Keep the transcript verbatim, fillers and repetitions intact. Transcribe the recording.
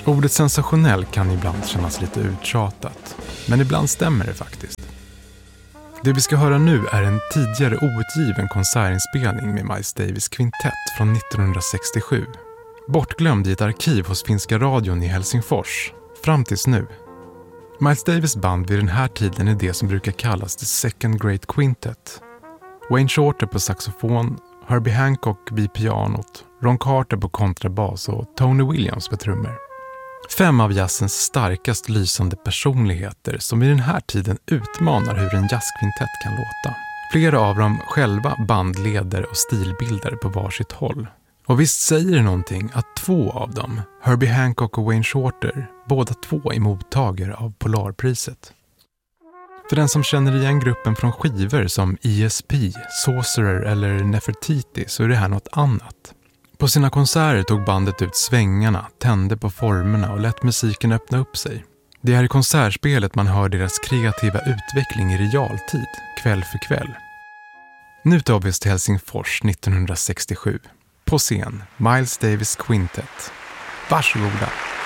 Ordet sensationell kan ibland kännas lite uttjatat, men ibland stämmer det faktiskt. Det vi ska höra nu är en tidigare outgiven konsertinspelning med Miles Davis kvintett från nittonhundrasextiosju. Bortglömd i ett arkiv hos Finska radion i Helsingfors, fram tills nu. Miles Davis band vid den här tiden är det som brukar kallas The Second Great Quintet. Wayne Shorter på saxofon, Herbie Hancock vid pianot, Ron Carter på kontrabas och Tony Williams på trummor. Fem av jazzens starkast lysande personligheter som i den här tiden utmanar hur en jazzkvintett kan låta. Flera av dem själva bandleder och stilbildare på varsitt håll. Och visst säger det någonting att två av dem, Herbie Hancock och Wayne Shorter, båda två är mottagare av Polarpriset. För den som känner igen gruppen från skivor som E S P, Sorcerer eller Nefertiti så är det här något annat. På sina konserter tog bandet ut svängarna, tände på formerna och lät musiken öppna upp sig. Det är i konsertspelet man hör deras kreativa utveckling i realtid, kväll för kväll. Nu tar vi oss till Helsingfors nittonhundrasextiosju. På scen, Miles Davis Quintet. Varsågoda!